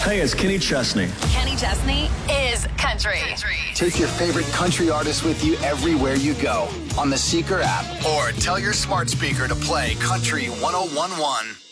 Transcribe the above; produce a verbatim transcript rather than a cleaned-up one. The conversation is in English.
Hey, it's Kenny Chesney. Kenny Chesney is country. country. Take your favorite country artists with you everywhere you go on the Seeker app or tell your smart speaker to play Country one oh one one.